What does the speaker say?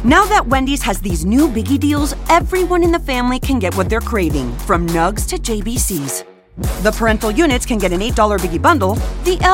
Now that Wendy's has these new biggie deals, everyone in the family can get what they're craving, from nugs to JBCs. The parental units can get an $8 biggie bundle. The